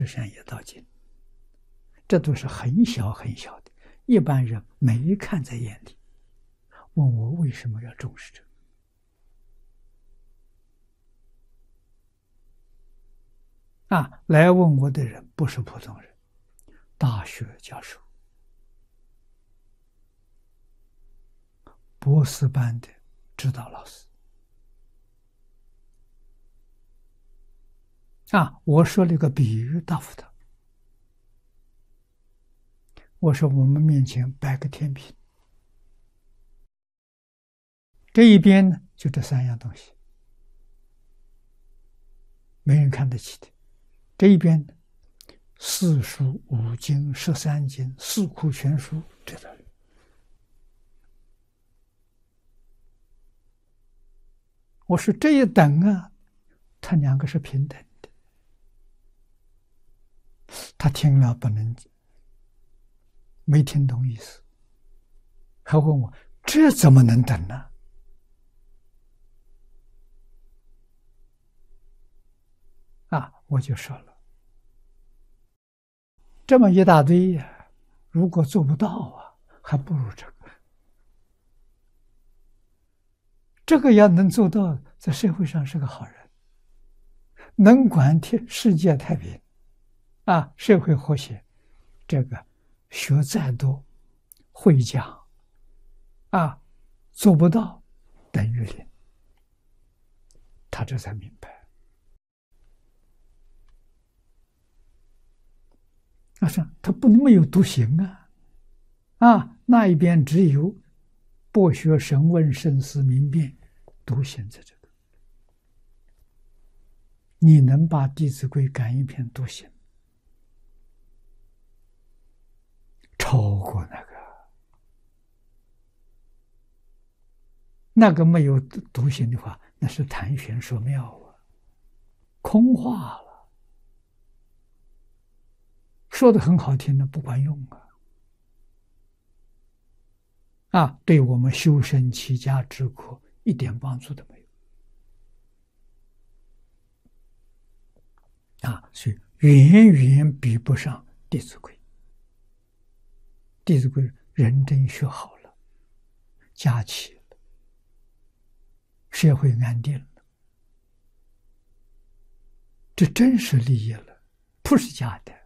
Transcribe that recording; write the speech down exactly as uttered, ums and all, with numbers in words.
善业道经，这都是很小很小的，一般人没看在眼里。问我为什么要重视这个？啊，来问我的人不是普通人，大学教授、博士班的指导老师。啊，我说了一个比喻答复他，我说我们面前摆个天平，这一边呢就这三样东西，没人看得起的；这一边呢，四书五经、十三经、四库全书，这个。我说这一等啊，他两个是平等的。他听了不能，没听懂意思，还问我这怎么能等呢？啊，我就说了，这么一大堆呀、啊，如果做不到啊，还不如这个。这个要能做到，在社会上是个好人，能管天世界太平，啊，社会和谐。这个学再多，会讲，啊，做不到，等于零。他这才明白。啊，是他不能没有独行啊，啊，那一边只有博学神问、深思明辨，独行在这个。你能把《弟子规》赶一篇独行，超过那个，那个没有独行的话，那是谈玄说妙啊，空话了。说的很好听的，不管用啊！啊，对我们修身齐家治国一点帮助都没有啊！所以远远比不上《弟子规》。《弟子规》认真学好了，家齐了，社会安定了，这真是利益了，不是假的。